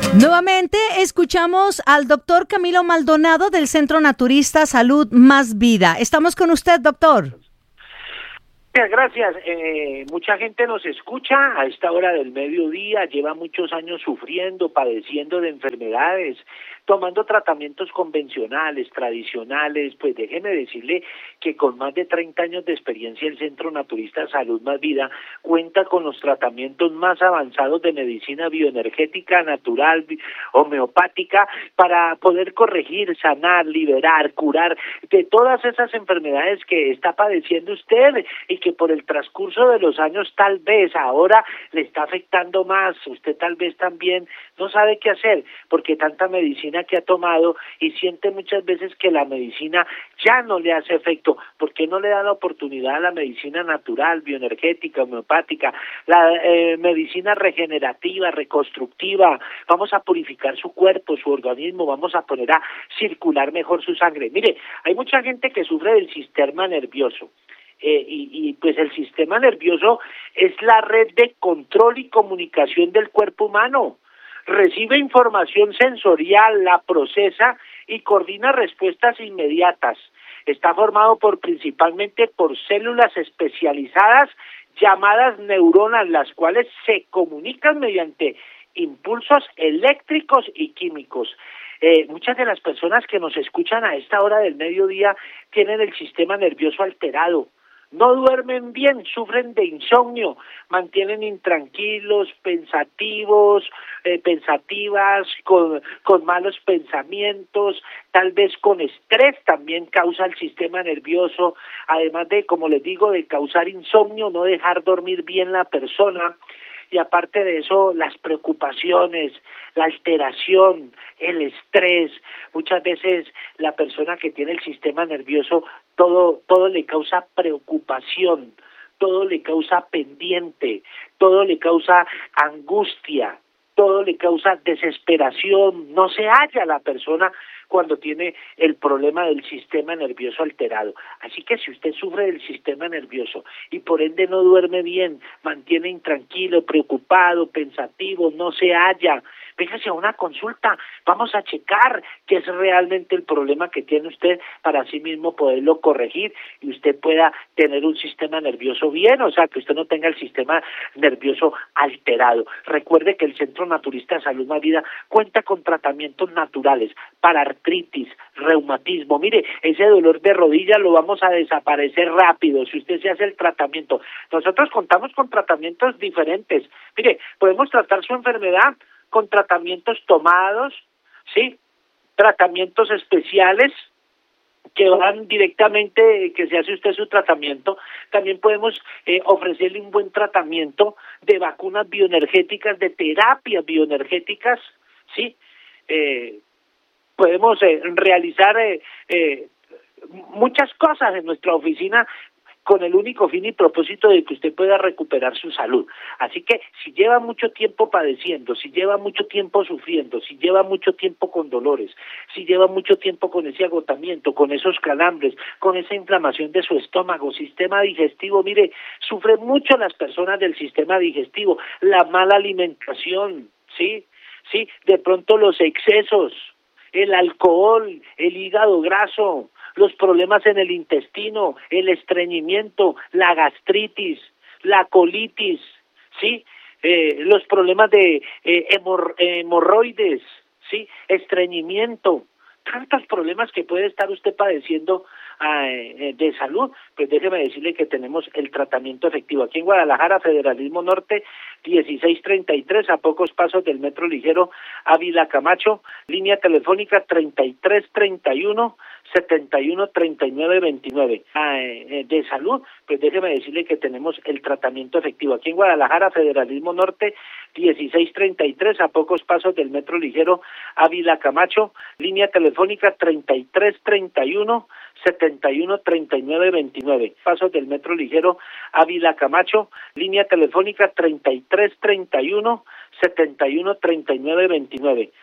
Nuevamente escuchamos al doctor Camilo Maldonado del Centro Naturista Salud Más Vida. Estamos con usted, doctor. Muchas gracias. Mucha gente nos escucha a esta hora del mediodía, lleva muchos años sufriendo, padeciendo de enfermedades, tomando tratamientos convencionales, tradicionales. Pues déjeme decirle que con más de 30 años de experiencia el Centro Naturista Salud Más Vida cuenta con los tratamientos más avanzados de medicina bioenergética, natural, homeopática, para poder corregir, sanar, liberar, curar de todas esas enfermedades que está padeciendo usted y que por el transcurso de los años tal vez ahora le está afectando más. Usted tal vez también no sabe qué hacer porque tanta medicina que ha tomado y siente muchas veces que la medicina ya no le hace efecto. ¿Por qué no le da la oportunidad a la medicina natural, bioenergética, homeopática, la medicina regenerativa, reconstructiva? Vamos a purificar su cuerpo, su organismo, vamos a poner a circular mejor su sangre. Mire, hay mucha gente que sufre del sistema nervioso. Pues el sistema nervioso es la red de control y comunicación del cuerpo humano. Recibe información sensorial, la procesa y coordina respuestas inmediatas. Está formado principalmente por células especializadas llamadas neuronas, las cuales se comunican mediante impulsos eléctricos y químicos. Muchas de las personas que nos escuchan a esta hora del mediodía tienen el sistema nervioso alterado. No duermen bien, sufren de insomnio, mantienen intranquilos, pensativos, pensativas, con malos pensamientos, tal vez con estrés también causa el sistema nervioso, además de, como les digo, de causar insomnio, no dejar dormir bien la persona. Y aparte de eso, las preocupaciones, la alteración, el estrés. Muchas veces la persona que tiene el sistema nervioso, todo le causa preocupación, todo le causa pendiente, todo le causa angustia, todo le causa desesperación. No se halla la persona cuando tiene el problema del sistema nervioso alterado. Así que si usted sufre del sistema nervioso y por ende no duerme bien, mantiene intranquilo, preocupado, pensativo, no se halla, véngase a una consulta, vamos a checar qué es realmente el problema que tiene usted para así mismo poderlo corregir y usted pueda tener un sistema nervioso bien, o sea, que usted no tenga el sistema nervioso alterado. Recuerde que el Centro Naturista Salud Más Vida cuenta con tratamientos naturales para artritis, reumatismo. Mire, ese dolor de rodilla lo vamos a desaparecer rápido si usted se hace el tratamiento. Nosotros contamos con tratamientos diferentes. Mire, podemos tratar su enfermedad con tratamientos tomados, ¿sí? Tratamientos especiales que van directamente, que se hace usted su tratamiento. También podemos ofrecerle un buen tratamiento de vacunas bioenergéticas, de terapias bioenergéticas, ¿sí? Podemos realizar muchas cosas en nuestra oficina con el único fin y propósito de que usted pueda recuperar su salud. Así que si lleva mucho tiempo padeciendo, si lleva mucho tiempo sufriendo, si lleva mucho tiempo con dolores, si lleva mucho tiempo con ese agotamiento, con esos calambres, con esa inflamación de su estómago, sistema digestivo, mire, sufren mucho las personas del sistema digestivo, la mala alimentación, ¿sí? Sí, de pronto los excesos, el alcohol, el hígado graso, los problemas en el intestino, el estreñimiento, la gastritis, la colitis, ¿sí? Los problemas de hemorroides, ¿sí? Estreñimiento, tantos problemas que puede estar usted padeciendo de salud. Pues déjeme decirle que tenemos el tratamiento efectivo aquí en Guadalajara, Federalismo Norte 1633, a pocos pasos del Metro Ligero Ávila Camacho, línea telefónica 3331-713929. De salud, pues déjeme decirle que tenemos el tratamiento efectivo aquí en Guadalajara, Federalismo Norte 1633, a pocos pasos del Metro Ligero Ávila Camacho, línea telefónica 3331-713929, pasos del Metro Ligero Ávila Camacho, línea telefónica 3331-713929.